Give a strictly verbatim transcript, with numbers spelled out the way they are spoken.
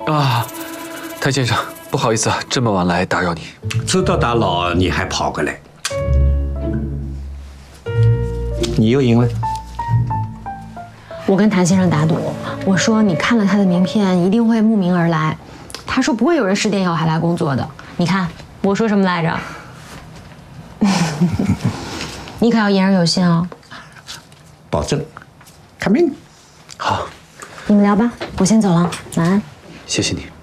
啊，谭先生，不好意思啊，这么晚来打扰你。 知道打扰你还跑过来，你又赢了。 我跟谭先生打赌，我说你看了他的名片一定会慕名而来，他说不会有人十点以后还来工作的。你看我说什么来着？你可要言而有信哦。 保证。Come in。 好， 你们聊吧，我先走了，晚安。 谢谢你。